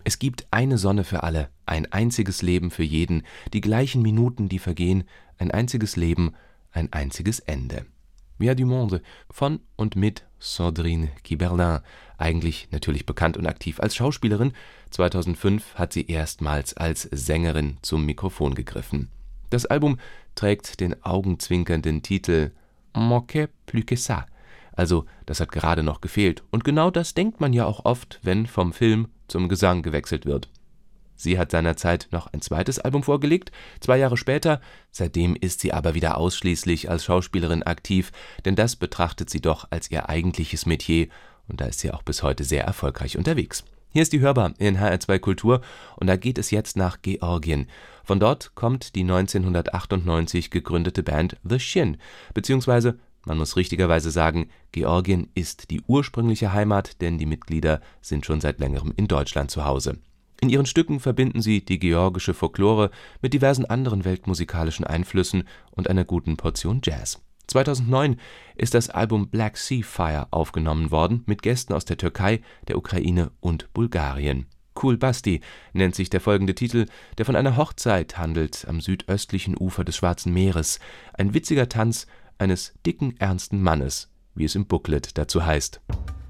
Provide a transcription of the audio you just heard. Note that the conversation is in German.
Es gibt eine Sonne für alle, ein einziges Leben für jeden, die gleichen Minuten, die vergehen, ein einziges Leben, ein einziges Ende. Via du Monde von und mit Sandrine Kiberlin, eigentlich natürlich bekannt und aktiv als Schauspielerin. 2005 hat sie erstmals als Sängerin zum Mikrofon gegriffen. Das Album trägt den augenzwinkernden Titel Manquait plus que ça, also das hat gerade noch gefehlt. Und genau das denkt man ja auch oft, wenn vom Film zum Gesang gewechselt wird. Sie hat seinerzeit noch ein zweites Album vorgelegt, 2 Jahre später. Seitdem ist sie aber wieder ausschließlich als Schauspielerin aktiv, denn das betrachtet sie doch als ihr eigentliches Metier und da ist sie auch bis heute sehr erfolgreich unterwegs. Hier ist die Hörbar in HR2 Kultur und da geht es jetzt nach Georgien. Von dort kommt die 1998 gegründete Band The Shin, beziehungsweise man muss richtigerweise sagen, Georgien ist die ursprüngliche Heimat, denn die Mitglieder sind schon seit längerem in Deutschland zu Hause. In ihren Stücken verbinden sie die georgische Folklore mit diversen anderen weltmusikalischen Einflüssen und einer guten Portion Jazz. 2009 ist das Album Black Sea Fire aufgenommen worden mit Gästen aus der Türkei, der Ukraine und Bulgarien. Cool Basti nennt sich der folgende Titel, der von einer Hochzeit handelt am südöstlichen Ufer des Schwarzen Meeres. Ein witziger Tanz eines dicken, ernsten Mannes, wie es im Booklet dazu heißt.